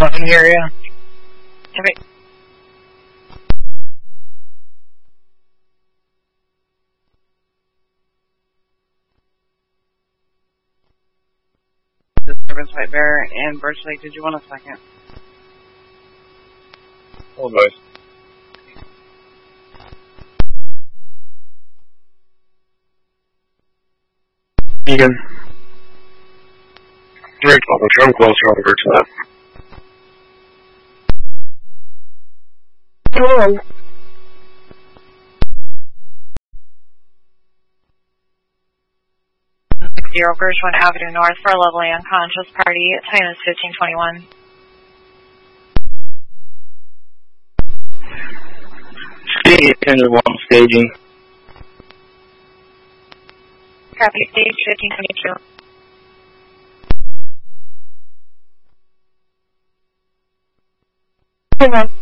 Nothing area. Okay. Disturbance White Bear and Birch Lake. Did you want a second? Hold guys. Egan. Rick, I'll come closer over to that. Hello. 60 Gershwin Avenue North for a lovely unconscious party. Time is 15:21. Staging 1 staging. Copy, stage 15:22. Hold on.